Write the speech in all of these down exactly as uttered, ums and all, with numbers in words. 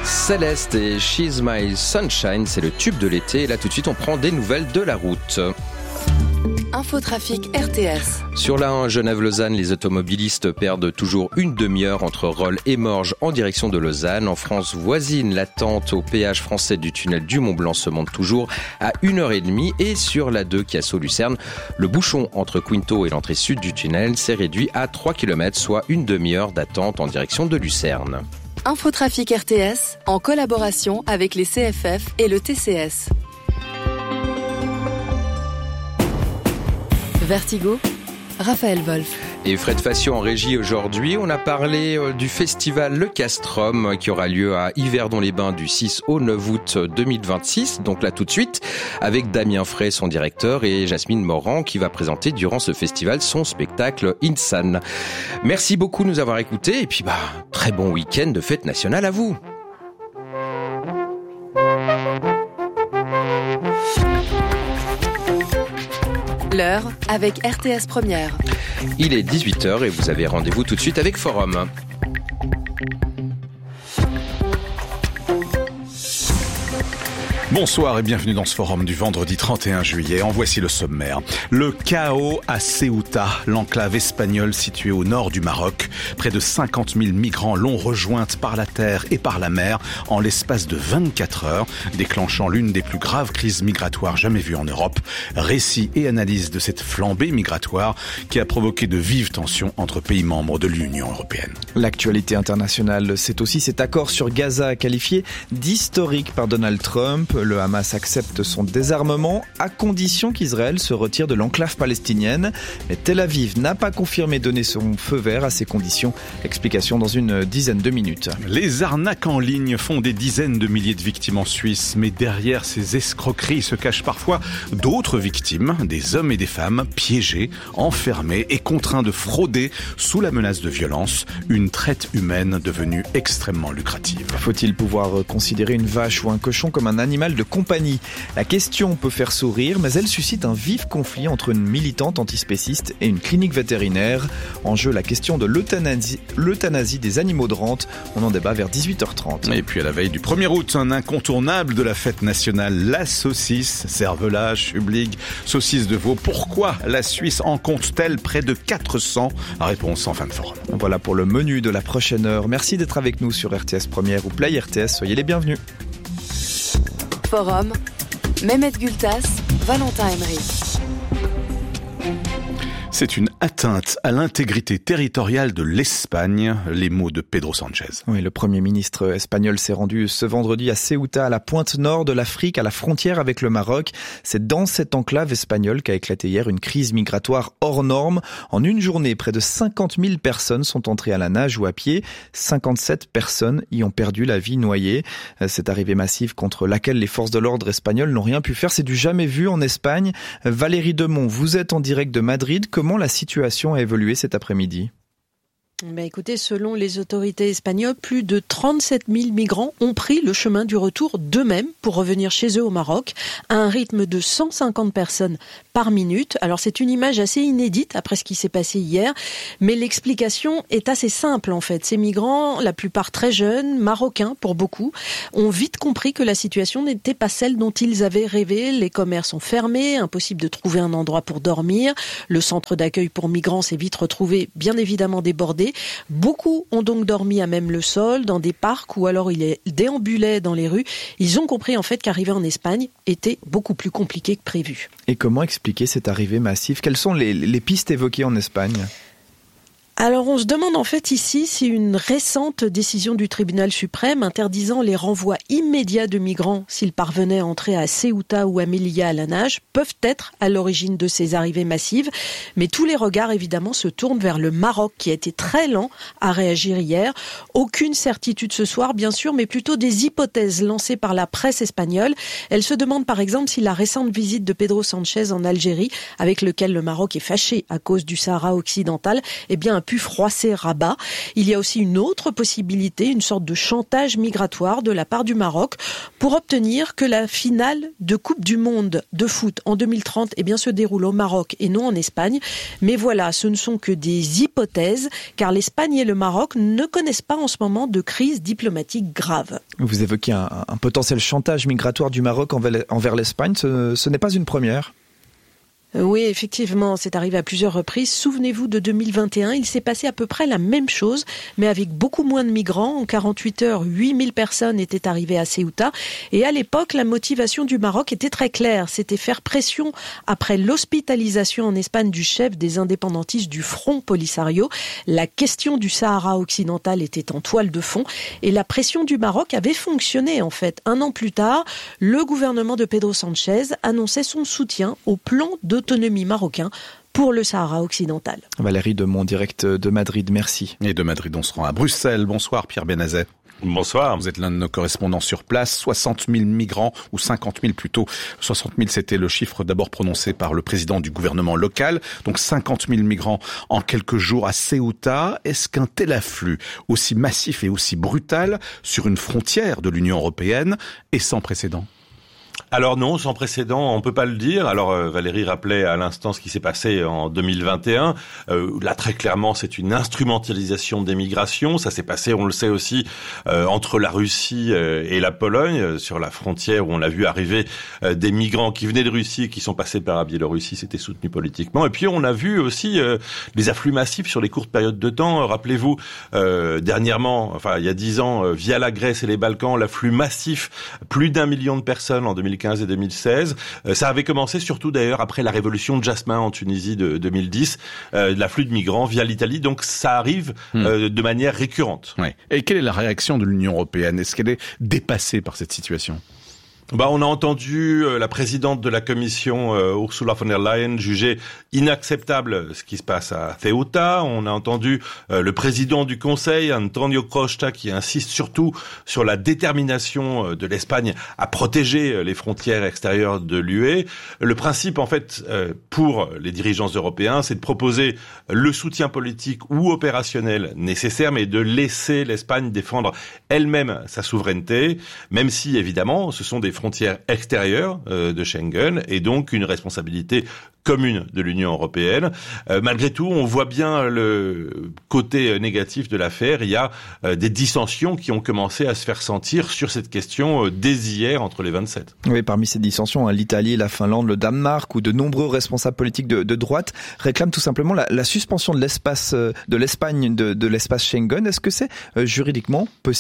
Céleste et She's My Sunshine, c'est le tube de l'été. Et là tout de suite on prend des nouvelles de la route. Infotrafic R T S. Sur la un Genève-Lausanne, les automobilistes perdent toujours une demi-heure entre Rolle et Morges en direction de Lausanne. En France voisine, l'attente au péage français du tunnel du Mont-Blanc se monte toujours à une heure trente. Et sur la deux Cassau-Lucerne, le bouchon entre Quinto et l'entrée sud du tunnel s'est réduit à trois kilomètres, soit une demi-heure d'attente en direction de Lucerne. Infotrafic R T S, en collaboration avec les C F F et le T C S. Vertigo, Raphaël Wolf. Et Fred Facio en régie aujourd'hui. On a parlé du festival Le Castrum qui aura lieu à Yverdon-les-Bains du six au neuf août deux mille vingt-six. Donc là tout de suite avec Damien Frey, son directeur, et Jasmine Morand qui va présenter durant ce festival son spectacle Insan. Merci beaucoup de nous avoir écoutés et puis bah très bon week-end de fête nationale à vous. L'heure avec R T S Première. Il est dix-huit heures et vous avez rendez-vous tout de suite avec Forum. Bonsoir et bienvenue dans ce forum du vendredi trente et un juillet. En voici le sommaire. Le chaos à Ceuta, l'enclave espagnole située au nord du Maroc. Près de cinquante mille migrants l'ont rejointe par la terre et par la mer en l'espace de vingt-quatre heures, déclenchant l'une des plus graves crises migratoires jamais vues en Europe. Récit et analyse de cette flambée migratoire qui a provoqué de vives tensions entre pays membres de l'Union européenne. L'actualité internationale, c'est aussi cet accord sur Gaza qualifié d'historique par Donald Trump. Le Hamas accepte son désarmement à condition qu'Israël se retire de l'enclave palestinienne. Mais Tel Aviv n'a pas confirmé donner son feu vert à ces conditions. Explication dans une dizaine de minutes. Les arnaques en ligne font des dizaines de milliers de victimes en Suisse. Mais derrière ces escroqueries se cachent parfois d'autres victimes, des hommes et des femmes piégés, enfermés et contraints de frauder sous la menace de violence. Une traite humaine devenue extrêmement lucrative. Faut-il pouvoir considérer une vache ou un cochon comme un animal de compagnie? La question peut faire sourire, mais elle suscite un vif conflit entre une militante antispéciste et une clinique vétérinaire. En jeu, la question de l'euthanasie, l'euthanasie des animaux de rente. On en débat vers dix-huit heures trente. Et puis à la veille du premier août, un incontournable de la fête nationale, la saucisse, cervelas, chublig, saucisse de veau. Pourquoi la Suisse en compte-t-elle près de quatre cents? Réponse en fin de forum. Voilà pour le menu de la prochaine heure. Merci d'être avec nous sur R T S Première ou Play R T S. Soyez les bienvenus. Forum, Mehmet Gültas, Valentin Emery. C'est une atteinte à l'intégrité territoriale de l'Espagne, les mots de Pedro Sánchez. Oui, le Premier ministre espagnol s'est rendu ce vendredi à Ceuta, à la pointe nord de l'Afrique, à la frontière avec le Maroc. C'est dans cette enclave espagnole qu'a éclaté hier une crise migratoire hors norme. En une journée, près de cinquante mille personnes sont entrées à la nage ou à pied. cinquante-sept personnes y ont perdu la vie noyée. Cette arrivée massive contre laquelle les forces de l'ordre espagnoles n'ont rien pu faire, c'est du jamais vu en Espagne. Valérie Demont, vous êtes en direct de Madrid. Comment la situation a évolué cet après-midi ? Ben écoutez, selon les autorités espagnoles, plus de trente-sept mille migrants ont pris le chemin du retour d'eux-mêmes pour revenir chez eux au Maroc, à un rythme de cent cinquante personnes par minute. Alors c'est une image assez inédite après ce qui s'est passé hier, mais l'explication est assez simple en fait. Ces migrants, la plupart très jeunes, marocains pour beaucoup, ont vite compris que la situation n'était pas celle dont ils avaient rêvé. Les commerces sont fermés, impossible de trouver un endroit pour dormir. Le centre d'accueil pour migrants s'est vite retrouvé bien évidemment débordé. Beaucoup ont donc dormi à même le sol, dans des parcs ou alors ils déambulaient dans les rues. Ils ont compris en fait qu'arriver en Espagne était beaucoup plus compliqué que prévu. Et comment expliquer cette arrivée massive ? Quelles sont les, les pistes évoquées en Espagne ? Alors on se demande en fait ici si une récente décision du tribunal suprême interdisant les renvois immédiats de migrants s'ils parvenaient à entrer à Ceuta ou à Melilla à la nage peuvent être à l'origine de ces arrivées massives. Mais tous les regards évidemment se tournent vers le Maroc qui a été très lent à réagir hier. Aucune certitude ce soir bien sûr, mais plutôt des hypothèses lancées par la presse espagnole. Elle se demande par exemple si la récente visite de Pedro Sánchez en Algérie, avec lequel le Maroc est fâché à cause du Sahara occidental, eh bien, a pu froisser Rabat. Il y a aussi une autre possibilité, une sorte de chantage migratoire de la part du Maroc pour obtenir que la finale de Coupe du Monde de foot en deux mille trente eh bien, se déroule au Maroc et non en Espagne. Mais voilà, ce ne sont que des hypothèses, car l'Espagne et le Maroc ne connaissent pas en ce moment de crise diplomatique grave. Vous évoquez un, un potentiel chantage migratoire du Maroc envers, envers l'Espagne, ce, ce n'est pas une première ? Oui, effectivement, c'est arrivé à plusieurs reprises. Souvenez-vous de deux mille vingt et un, il s'est passé à peu près la même chose, mais avec beaucoup moins de migrants. En quarante-huit heures, huit mille personnes étaient arrivées à Ceuta. Et à l'époque, la motivation du Maroc était très claire. C'était faire pression après l'hospitalisation en Espagne du chef des indépendantistes du Front Polisario. La question du Sahara occidental était en toile de fond. Et la pression du Maroc avait fonctionné, en fait. Un an plus tard, le gouvernement de Pedro Sánchez annonçait son soutien au plan de autonomie marocain pour le Sahara occidental. Valérie de Mondirect de Madrid, merci. Et de Madrid, on se rend à Bruxelles. Bonsoir Pierre Benazet. Bonsoir. Vous êtes l'un de nos correspondants sur place. soixante mille migrants, ou cinquante mille plutôt. soixante mille, c'était le chiffre d'abord prononcé par le président du gouvernement local. Donc cinquante mille migrants en quelques jours à Ceuta. Est-ce qu'un tel afflux, aussi massif et aussi brutal, sur une frontière de l'Union européenne, est sans précédent ? Alors non, sans précédent, on peut pas le dire. Alors euh, Valérie rappelait à l'instant ce qui s'est passé en deux mille vingt et un. Euh, là, très clairement, c'est une instrumentalisation des migrations. Ça s'est passé, on le sait aussi, euh, entre la Russie euh, et la Pologne, euh, sur la frontière où on a vu arriver euh, des migrants qui venaient de Russie et qui sont passés par la Biélorussie. C'était soutenu politiquement. Et puis, on a vu aussi euh, les afflux massifs sur les courtes périodes de temps. Rappelez-vous, euh, dernièrement, enfin il y a dix ans, euh, via la Grèce et les Balkans, l'afflux massif, plus d'un million de personnes en deux mille quinze et deux mille seize. Euh, ça avait commencé surtout d'ailleurs après la révolution de Jasmin en Tunisie de deux mille dix, euh, l'afflux de migrants via l'Italie. Donc ça arrive euh, de manière récurrente. Ouais. Et quelle est la réaction de l'Union européenne ? Est-ce qu'elle est dépassée par cette situation ? Bah, on a entendu euh, la présidente de la Commission, euh, Ursula von der Leyen, juger inacceptable ce qui se passe à Ceuta. On a entendu euh, le président du Conseil, Antonio Costa, qui insiste surtout sur la détermination euh, de l'Espagne à protéger euh, les frontières extérieures de l'U E. Le principe, en fait, euh, pour les dirigeants européens, c'est de proposer le soutien politique ou opérationnel nécessaire, mais de laisser l'Espagne défendre elle-même sa souveraineté, même si, évidemment, ce sont des frontières extérieures euh, de Schengen et donc une responsabilité commune de l'Union européenne. Euh, malgré tout, on voit bien le côté négatif de l'affaire. Il y a euh, des dissensions qui ont commencé à se faire sentir sur cette question euh, dès hier entre les vingt-sept. Oui, parmi ces dissensions, hein, l'Italie, la Finlande, le Danemark ou de nombreux responsables politiques de, de droite réclament tout simplement la, la suspension de l'espace euh, de l'Espagne de, de l'espace Schengen. Est-ce que c'est euh, juridiquement possible ?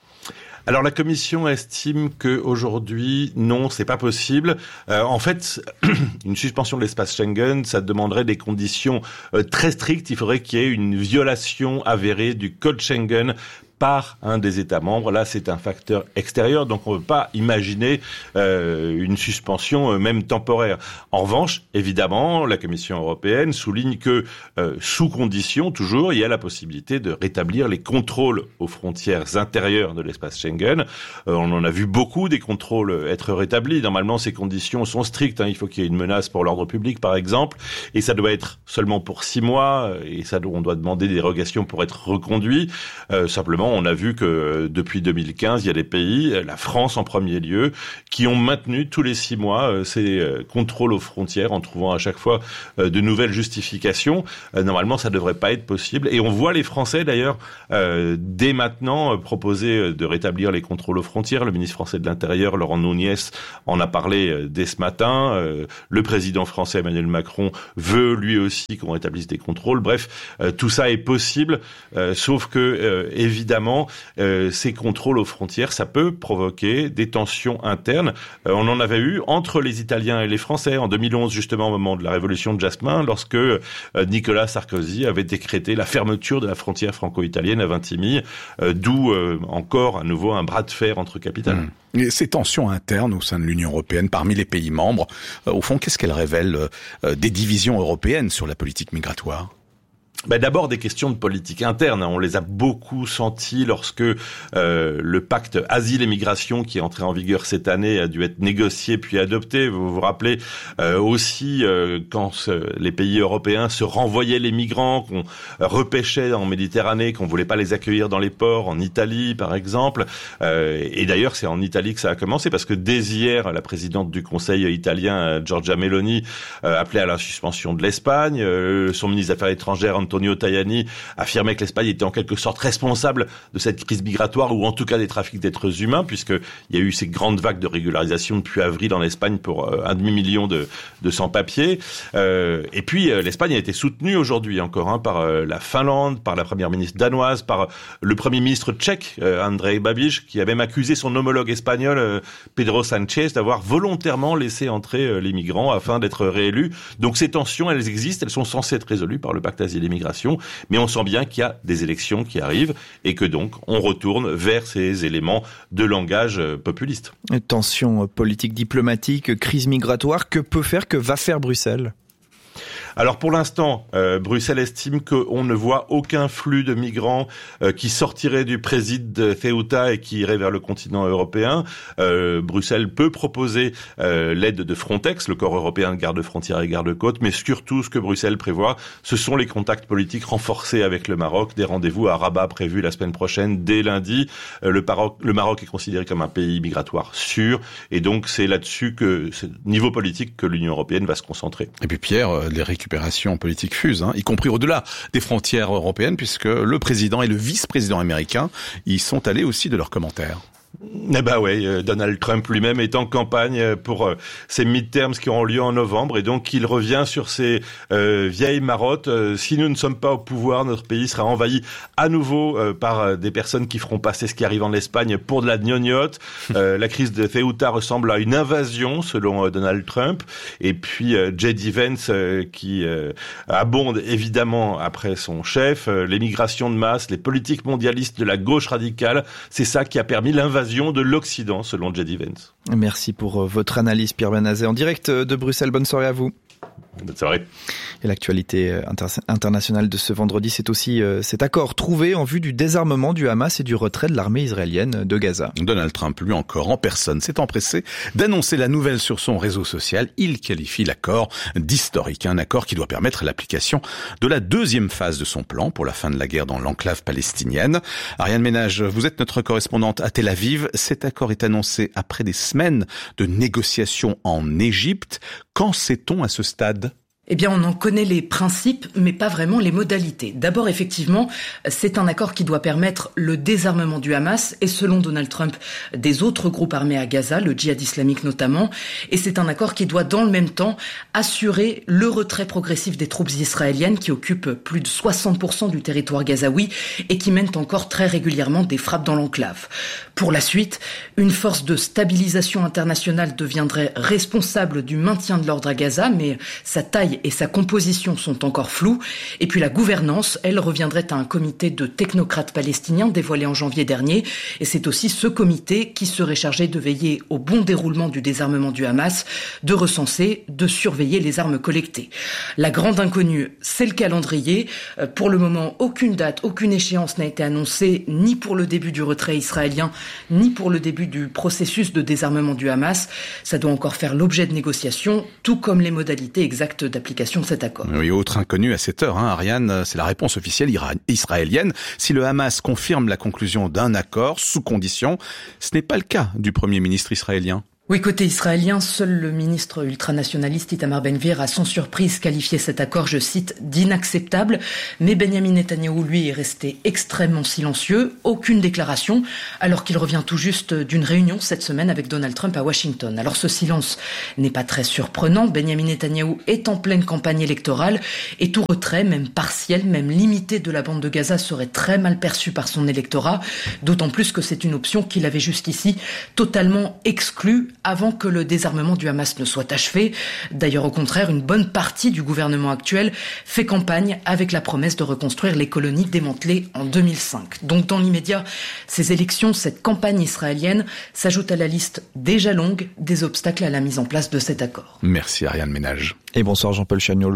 Alors la Commission estime que aujourd'hui, non, c'est pas possible. Euh, en fait, une suspension de l'espace Schengen, ça demanderait des conditions euh, très strictes. Il faudrait qu'il y ait une violation avérée du code Schengen par un des États membres. Là, c'est un facteur extérieur, donc on ne peut pas imaginer euh, une suspension, euh, même temporaire. En revanche, évidemment, la Commission européenne souligne que, euh, sous condition, toujours, il y a la possibilité de rétablir les contrôles aux frontières intérieures de l'espace Schengen. Euh, on en a vu beaucoup des contrôles être rétablis. Normalement, ces conditions sont strictes. Hein. Il faut qu'il y ait une menace pour l'ordre public, par exemple, et ça doit être seulement pour six mois, et ça, on doit demander des dérogations pour être reconduit. Euh, simplement, on a vu que depuis deux mille quinze, il y a des pays, la France en premier lieu, qui ont maintenu tous les six mois ces contrôles aux frontières en trouvant à chaque fois de nouvelles justifications. Normalement, ça ne devrait pas être possible. Et on voit les Français, d'ailleurs, euh, dès maintenant proposer de rétablir les contrôles aux frontières. Le ministre français de l'Intérieur, Laurent Nunez, en a parlé dès ce matin. Euh, le président français, Emmanuel Macron, veut lui aussi qu'on rétablisse des contrôles. Bref, euh, tout ça est possible, euh, sauf que, euh, évidemment, Euh, ces contrôles aux frontières, ça peut provoquer des tensions internes. Euh, on en avait eu entre les Italiens et les Français en deux mille onze, justement au moment de la révolution de Jasmin, lorsque euh, Nicolas Sarkozy avait décrété la fermeture de la frontière franco-italienne à Vintimille, euh, d'où euh, encore à nouveau un bras de fer entre capitales. Mmh. Et ces tensions internes au sein de l'Union européenne, parmi les pays membres, euh, au fond, qu'est-ce qu'elles révèlent euh, des divisions européennes sur la politique migratoire ? Ben d'abord des questions de politique interne. On les a beaucoup senties lorsque euh, le pacte asile et migration qui est entré en vigueur cette année a dû être négocié puis adopté. Vous vous rappelez euh, aussi euh, quand ce, les pays européens se renvoyaient les migrants, qu'on repêchait en Méditerranée, qu'on voulait pas les accueillir dans les ports, en Italie par exemple. Euh, et d'ailleurs c'est en Italie que ça a commencé parce que dès hier la présidente du Conseil italien, Giorgia Meloni, euh, appelait à la suspension de l'Espagne. Euh, son ministre des Affaires étrangères, Antonio Tajani, affirmait que l'Espagne était en quelque sorte responsable de cette crise migratoire ou en tout cas des trafics d'êtres humains, puisqu'il y a eu ces grandes vagues de régularisation depuis avril en Espagne pour euh, un demi-million de, de sans-papiers. Euh, et puis euh, l'Espagne a été soutenue aujourd'hui encore hein, par euh, la Finlande, par la première ministre danoise, par le premier ministre tchèque, euh, Andrej Babiš, qui a même accusé son homologue espagnol, euh, Pedro Sánchez, d'avoir volontairement laissé entrer euh, les migrants afin d'être réélus. Donc ces tensions, elles existent, elles sont censées être résolues par le pacte asile et migration. Mais on sent bien qu'il y a des élections qui arrivent et que donc on retourne vers ces éléments de langage populiste. Tensions politiques, diplomatiques, crise migratoire, que peut faire, que va faire Bruxelles ? Alors pour l'instant, euh, Bruxelles estime qu'on ne voit aucun flux de migrants euh, qui sortirait du présid de Ceuta et qui irait vers le continent européen. Euh, Bruxelles peut proposer euh, l'aide de Frontex, le corps européen de garde-frontières et garde-côtes, mais surtout ce que Bruxelles prévoit, ce sont les contacts politiques renforcés avec le Maroc, des rendez-vous à Rabat prévus la semaine prochaine, dès lundi. Euh, le, Maroc, le Maroc est considéré comme un pays migratoire sûr, et donc c'est là-dessus que, c'est niveau politique, que l'Union européenne va se concentrer. Et puis Pierre, les récupération politique fuse, hein, y compris au-delà des frontières européennes, puisque le président et le vice-président américain y sont allés aussi de leurs commentaires. Eh ben ouais, Donald Trump lui-même est en campagne pour euh, ces midterms qui auront lieu en novembre et donc il revient sur ces euh, vieilles marottes. Euh, si nous ne sommes pas au pouvoir, notre pays sera envahi à nouveau euh, par euh, des personnes qui feront passer ce qui arrive en Espagne pour de la gnognotte. Euh, la crise de Ceuta ressemble à une invasion selon euh, Donald Trump. Et puis euh, J D Vance euh, qui euh, abonde évidemment après son chef. Euh, les migrations de masse, les politiques mondialistes de la gauche radicale, c'est ça qui a permis l'invasion de l'Occident, selon J D Vance. Merci pour votre analyse, Pierre Benazet. En direct de Bruxelles, bonne soirée à vous. Bonne soirée. Et l'actualité inter- internationale de ce vendredi, c'est aussi euh, cet accord trouvé en vue du désarmement du Hamas et du retrait de l'armée israélienne de Gaza. Donald Trump, lui encore, en personne, s'est empressé d'annoncer la nouvelle sur son réseau social. Il qualifie l'accord d'historique, un accord qui doit permettre l'application de la deuxième phase de son plan pour la fin de la guerre dans l'enclave palestinienne. Ariane Ménage, vous êtes notre correspondante à Tel Aviv. Cet accord est annoncé après des semaines de négociations en Égypte. Qu'en sait-on à ce stade ? Eh bien, on en connaît les principes, mais pas vraiment les modalités. D'abord, effectivement, c'est un accord qui doit permettre le désarmement du Hamas et, selon Donald Trump, des autres groupes armés à Gaza, le djihad islamique notamment. Et c'est un accord qui doit, dans le même temps, assurer le retrait progressif des troupes israéliennes qui occupent plus de soixante pour cent du territoire gazaoui et qui mènent encore très régulièrement des frappes dans l'enclave. Pour la suite, une force de stabilisation internationale deviendrait responsable du maintien de l'ordre à Gaza, mais sa taille et sa composition sont encore floues. Et puis la gouvernance, elle, reviendrait à un comité de technocrates palestiniens dévoilé en janvier dernier. Et c'est aussi ce comité qui serait chargé de veiller au bon déroulement du désarmement du Hamas, de recenser, de surveiller les armes collectées. La grande inconnue, c'est le calendrier. Pour le moment, aucune date, aucune échéance n'a été annoncée, ni pour le début du retrait israélien, ni pour le début du processus de désarmement du Hamas. Ça doit encore faire l'objet de négociations, tout comme les modalités exactes d'application de cet accord. Oui, autre inconnu à cette heure, hein, Ariane, c'est la réponse officielle ira- israélienne. Si le Hamas confirme la conclusion d'un accord sous condition, ce n'est pas le cas du Premier ministre israélien. Oui, côté israélien, seul le ministre ultranationaliste Itamar Ben-Gvir a sans surprise qualifié cet accord, je cite, d'inacceptable. Mais Benyamin Netanyahou, lui, est resté extrêmement silencieux, aucune déclaration, alors qu'il revient tout juste d'une réunion cette semaine avec Donald Trump à Washington. Alors ce silence n'est pas très surprenant. Benyamin Netanyahou est en pleine campagne électorale et tout retrait, même partiel, même limité de la bande de Gaza serait très mal perçu par son électorat, d'autant plus que c'est une option qu'il avait jusqu'ici totalement exclue avant que le désarmement du Hamas ne soit achevé. D'ailleurs, au contraire, une bonne partie du gouvernement actuel fait campagne avec la promesse de reconstruire les colonies démantelées en deux mille cinq. Donc, dans l'immédiat, ces élections, cette campagne israélienne s'ajoute à la liste déjà longue des obstacles à la mise en place de cet accord. Merci Ariane Ménage. Et bonsoir Jean-Paul Chagnolot.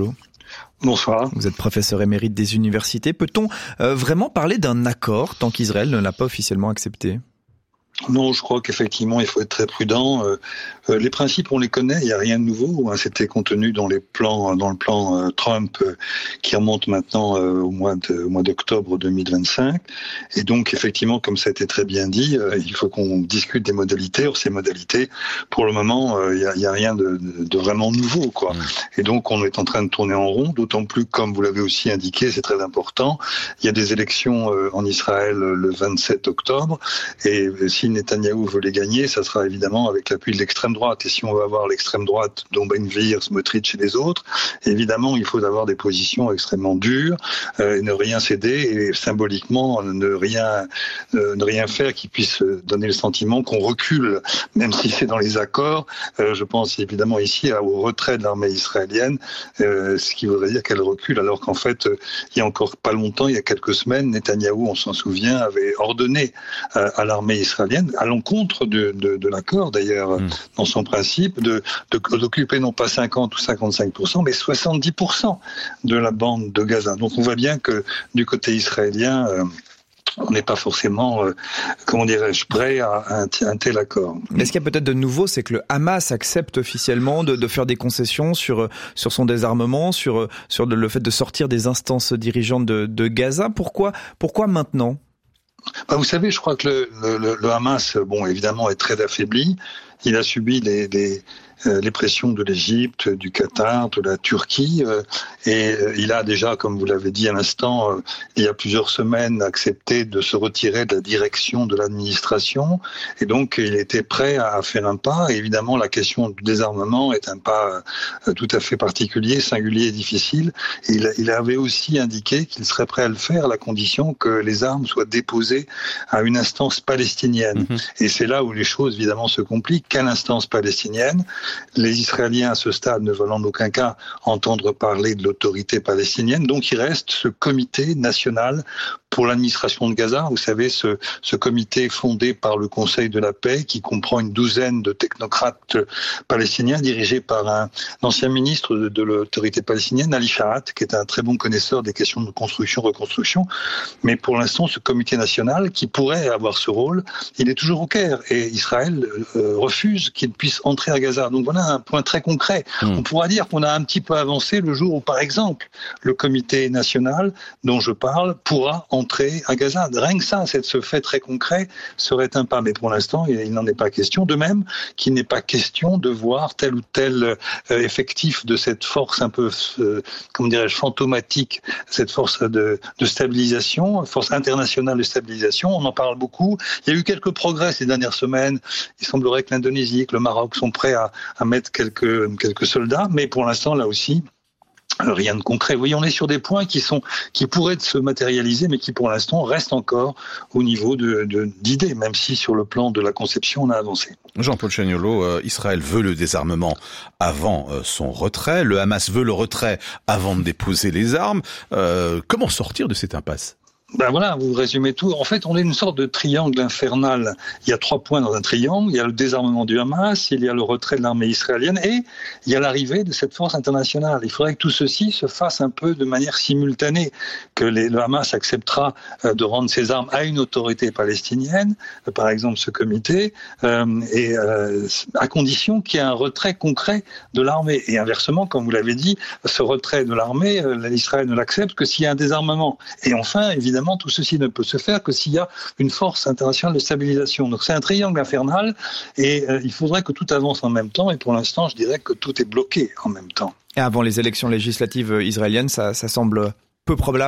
Bonsoir. Vous êtes professeur émérite des universités. Peut-on euh, vraiment parler d'un accord tant qu'Israël ne l'a pas officiellement accepté ? Non, je crois qu'effectivement, il faut être très prudent. Euh, euh, les principes, on les connaît, il n'y a rien de nouveau. Hein. C'était contenu dans les plans, dans le plan euh, Trump euh, qui remonte maintenant euh, au mois de, au mois d'octobre deux mille vingt-cinq. Et donc, effectivement, comme ça a été très bien dit, euh, il faut qu'on discute des modalités. Or, ces modalités, pour le moment, euh, il n'y a, y a rien de, de vraiment nouveau, quoi. Mmh. Et donc, on est en train de tourner en rond. D'autant plus, comme vous l'avez aussi indiqué, c'est très important. Il y a des élections euh, en Israël le vingt-sept octobre, et si Netanyahou veut les gagner, ça sera évidemment avec l'appui de l'extrême droite. Et si on veut avoir l'extrême droite, dont Ben Gvir, Smotrich et les autres, évidemment, il faut avoir des positions extrêmement dures, euh, ne rien céder et symboliquement ne rien, euh, ne rien faire qui puisse donner le sentiment qu'on recule, même si c'est dans les accords. Euh, je pense évidemment ici au retrait de l'armée israélienne, euh, ce qui voudrait dire qu'elle recule, alors qu'en fait, euh, il y a encore pas longtemps, il y a quelques semaines, Netanyahou, on s'en souvient, avait ordonné euh, à l'armée israélienne, à l'encontre de, de, de l'accord d'ailleurs, mmh. dans son principe, de, de, d'occuper non pas cinquante ou cinquante-cinq pour cent, mais soixante-dix pour cent de la bande de Gaza. Donc on voit bien que du côté israélien, euh, on n'est pas forcément, euh, comment dirais-je, prêt à un, un tel accord. Mais ce qu'il y a peut-être de nouveau, c'est que le Hamas accepte officiellement de, de faire des concessions sur, sur son désarmement, sur, sur le fait de sortir des instances dirigeantes de, de Gaza. Pourquoi, pourquoi maintenant ? Bah, vous savez, je crois que le, le, le Hamas, bon, évidemment, est très affaibli. Il a subi les, les, euh, les pressions de l'Égypte, du Qatar, de la Turquie, euh, et euh, il a déjà, comme vous l'avez dit à l'instant, euh, il y a plusieurs semaines, accepté de se retirer de la direction de l'administration, et donc il était prêt à faire un pas. Et évidemment, la question du désarmement est un pas euh, tout à fait particulier, singulier et difficile. Et il, il avait aussi indiqué qu'il serait prêt à le faire à la condition que les armes soient déposées à une instance palestinienne. Mmh. Et c'est là où les choses, évidemment, se compliquent. Quelle instance palestinienne ? Les Israéliens, à ce stade, ne veulent en aucun cas entendre parler de l'autorité palestinienne. Donc, il reste ce comité national pour l'administration de Gaza. Vous savez, ce, ce comité fondé par le Conseil de la paix qui comprend une douzaine de technocrates palestiniens dirigés par un ancien ministre de, de l'autorité palestinienne, Ali Shahat, qui est un très bon connaisseur des questions de construction, reconstruction. Mais pour l'instant, ce comité national qui pourrait avoir ce rôle, il est toujours au Caire. Et Israël euh, refuse qu'il puisse entrer à Gaza. Donc voilà un point très concret. Mmh. On pourra dire qu'on a un petit peu avancé le jour où, par exemple, le comité national dont je parle pourra entrer à Gaza. Rien que ça, ce fait très concret serait un pas. Mais pour l'instant, il n'en est pas question. De même qu'il n'est pas question de voir tel ou tel euh, effectif de cette force un peu, euh, comment dirais-je, fantomatique, cette force de, de stabilisation, force internationale de stabilisation. On en parle beaucoup. Il y a eu quelques progrès ces dernières semaines. Il semblerait que l'Indonésie, que le Maroc sont prêts à, à mettre quelques, quelques soldats. Mais pour l'instant, là aussi, rien de concret. Vous voyez, on est sur des points qui sont, qui pourraient se matérialiser, mais qui pour l'instant restent encore au niveau de, de, d'idées, même si sur le plan de la conception, on a avancé. Jean-Paul Chagnolot, euh, Israël veut le désarmement avant euh, son retrait. Le Hamas veut le retrait avant de déposer les armes. Euh, comment sortir de cette impasse ? Ben voilà, vous résumez tout. En fait, on est une sorte de triangle infernal. Il y a trois points dans un triangle. Il y a le désarmement du Hamas, il y a le retrait de l'armée israélienne et il y a l'arrivée de cette force internationale. Il faudrait que tout ceci se fasse un peu de manière simultanée, que les, le Hamas acceptera euh, de rendre ses armes à une autorité palestinienne, euh, par exemple ce comité, euh, et euh, à condition qu'il y ait un retrait concret de l'armée. Et inversement, comme vous l'avez dit, ce retrait de l'armée, euh, Israël ne l'accepte que s'il y a un désarmement. Et enfin, évidemment, Évidemment, tout ceci ne peut se faire que s'il y a une force internationale de stabilisation. Donc c'est un triangle infernal et euh, il faudrait que tout avance en même temps. Et pour l'instant, je dirais que tout est bloqué en même temps. Et avant les élections législatives israéliennes, ça, ça semble peu probable ?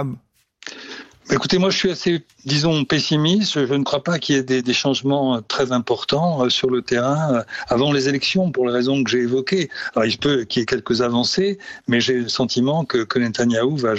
Écoutez, moi je suis assez, disons, pessimiste. Je ne crois pas qu'il y ait des, des changements très importants sur le terrain avant les élections, pour les raisons que j'ai évoquées. Alors il se peut qu'il y ait quelques avancées, mais j'ai le sentiment que, que Netanyahou va